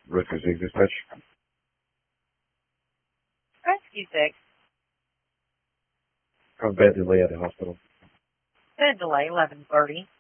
Rescue 6 dispatch. Rescue 6. Bed delay at the hospital. Bed delay, 11:30.